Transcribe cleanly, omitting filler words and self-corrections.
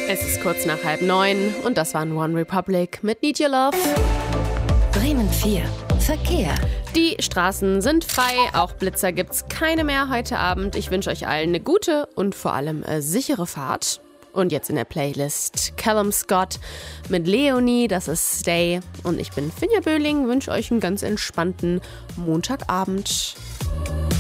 Es ist kurz nach 8:30 und das war One Republic mit Need Your Love. Bremen 4. Verkehr. Die Straßen sind frei, auch Blitzer gibt's keine mehr heute Abend. Ich wünsche euch allen eine gute und vor allem sichere Fahrt. Und jetzt in der Playlist Callum Scott mit Leonie, das ist Stay. Und ich bin Finja Böhling, wünsche euch einen ganz entspannten Montagabend.